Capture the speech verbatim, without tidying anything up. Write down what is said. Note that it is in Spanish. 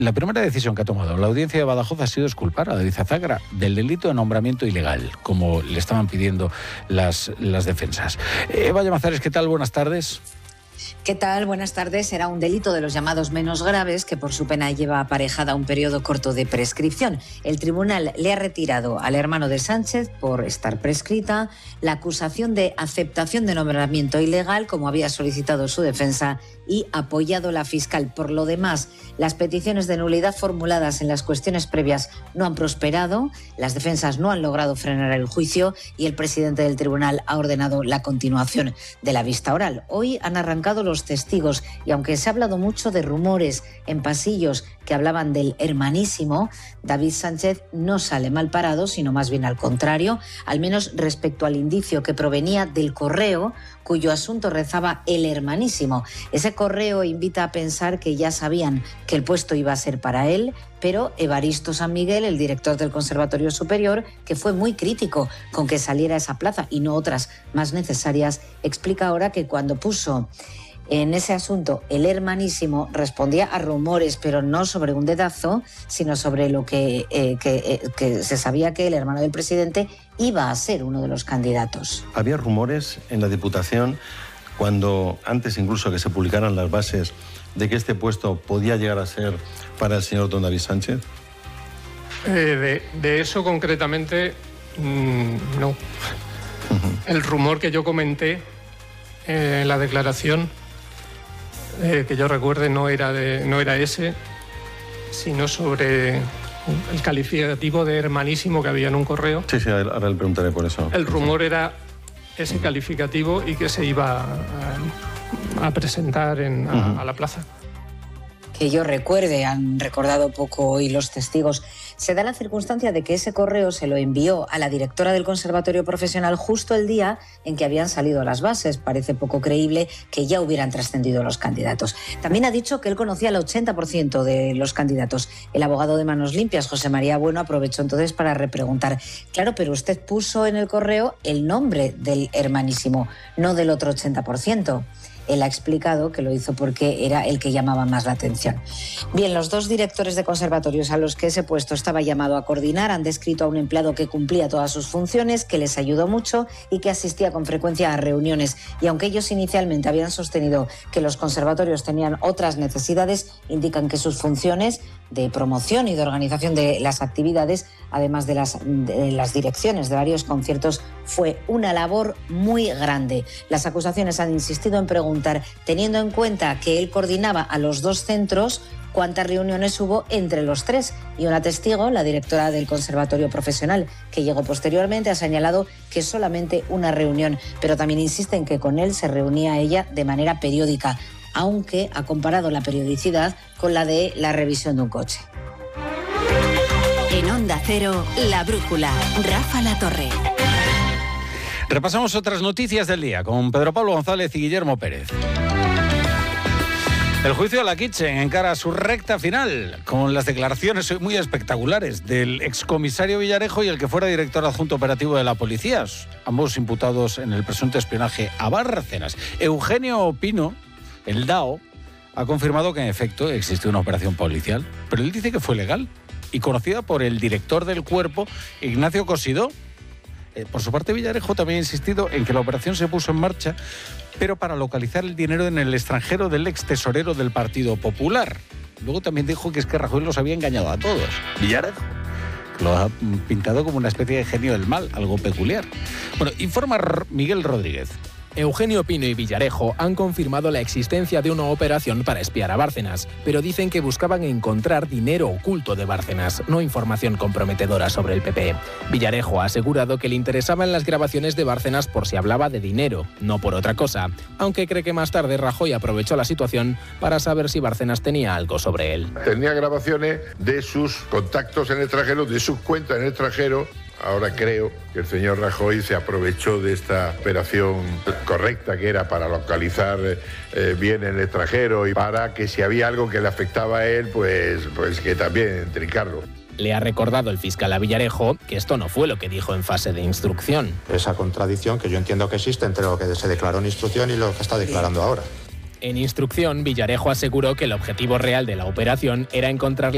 La primera decisión que ha tomado la audiencia de Badajoz ha sido exculpar a David Azagra del delito de nombramiento ilegal, como le estaban pidiendo las, las defensas. Eva Llamazares, ¿qué tal? Buenas tardes. ¿Qué tal? Buenas tardes. Será un delito de los llamados menos graves que por su pena lleva aparejada un periodo corto de prescripción. El tribunal le ha retirado al hermano de Sánchez, por estar prescrita, la acusación de aceptación de nombramiento ilegal, como había solicitado su defensa, y apoyado la fiscal. Por lo demás, las peticiones de nulidad formuladas en las cuestiones previas no han prosperado, las defensas no han logrado frenar el juicio y el presidente del tribunal ha ordenado la continuación de la vista oral. Hoy han arrancado los testigos y aunque se ha hablado mucho de rumores en pasillos que hablaban del hermanísimo, David Sánchez no sale mal parado, sino más bien al contrario, al menos respecto al indicio que provenía del correo cuyo asunto rezaba el hermanísimo. Ese correo invita a pensar que ya sabían que el puesto iba a ser para él, pero Evaristo San Miguel, el director del Conservatorio Superior, que fue muy crítico con que saliera esa plaza y no otras más necesarias, explica ahora que cuando puso en ese asunto el hermanísimo respondía a rumores, pero no sobre un dedazo, sino sobre lo que, eh, que, eh, que se sabía que el hermano del presidente iba a ser uno de los candidatos. Había rumores en la Diputación, cuando antes incluso que se publicaran las bases, de que este puesto podía llegar a ser para el señor don David Sánchez. Eh, de, de eso concretamente, mmm, no. Uh-huh. El rumor que yo comenté eh, en la declaración, Eh, que yo recuerde, no era, de, no era ese, sino sobre el calificativo de hermanísimo que había en un correo. Sí, sí, ahora le preguntaré por eso. El rumor era ese calificativo y que se iba a, a presentar en, a, uh-huh. a la plaza. Que yo recuerde, han recordado poco hoy los testigos, se da la circunstancia de que ese correo se lo envió a la directora del Conservatorio Profesional justo el día en que habían salido las bases. Parece poco creíble que ya hubieran trascendido los candidatos. También ha dicho que él conocía el ochenta por ciento de los candidatos. El abogado de Manos Limpias, José María Bueno, aprovechó entonces para repreguntar: claro, pero usted puso en el correo el nombre del hermanísimo, no del otro ochenta por ciento. Él ha explicado que lo hizo porque era el que llamaba más la atención. Bien, los dos directores de conservatorios a los que ese puesto estaba llamado a coordinar han descrito a un empleado que cumplía todas sus funciones, que les ayudó mucho y que asistía con frecuencia a reuniones. Y aunque ellos inicialmente habían sostenido que los conservatorios tenían otras necesidades, indican que sus funciones de promoción y de organización de las actividades, además de las, de las direcciones de varios conciertos, fue una labor muy grande. Las acusaciones han insistido en preguntar, teniendo en cuenta que él coordinaba a los dos centros, cuántas reuniones hubo entre los tres. Y una testigo, la directora del Conservatorio Profesional, que llegó posteriormente, ha señalado que solamente una reunión, pero también insiste en que con él se reunía ella de manera periódica, aunque ha comparado la periodicidad con la de la revisión de un coche. En Onda Cero, La Brújula, Rafa La Torre. Repasamos otras noticias del día con Pedro Pablo González y Guillermo Pérez. El juicio de la Kitchen encara su recta final con las declaraciones muy espectaculares del excomisario Villarejo y el que fuera director adjunto operativo de la policía, ambos imputados en el presunto espionaje a Bárcenas. Eugenio Pino, el D A O, ha confirmado que en efecto existe una operación policial, pero él dice que fue legal y conocida por el director del cuerpo, Ignacio Cosidó. Eh, por su parte, Villarejo también ha insistido en que la operación se puso en marcha, pero para localizar el dinero en el extranjero del ex tesorero del Partido Popular. Luego también dijo que es que Rajoy los había engañado a todos. Villarejo, que lo ha pintado como una especie de genio del mal, algo peculiar. Bueno, informa Miguel Rodríguez. Eugenio Pino y Villarejo han confirmado la existencia de una operación para espiar a Bárcenas, pero dicen que buscaban encontrar dinero oculto de Bárcenas, no información comprometedora sobre el P P. Villarejo ha asegurado que le interesaban las grabaciones de Bárcenas por si hablaba de dinero, no por otra cosa, aunque cree que más tarde Rajoy aprovechó la situación para saber si Bárcenas tenía algo sobre él. Tenía grabaciones de sus contactos en el extranjero, de sus cuentas en el extranjero. Ahora creo que el señor Rajoy se aprovechó de esta operación correcta que era para localizar eh, bien en el extranjero y para que si había algo que le afectaba a él, pues, pues que también trincarlo. Le ha recordado el fiscal a Villarejo que esto no fue lo que dijo en fase de instrucción. Esa contradicción que yo entiendo que existe entre lo que se declaró en instrucción y lo que está declarando ahora. En instrucción, Villarejo aseguró que el objetivo real de la operación era encontrarle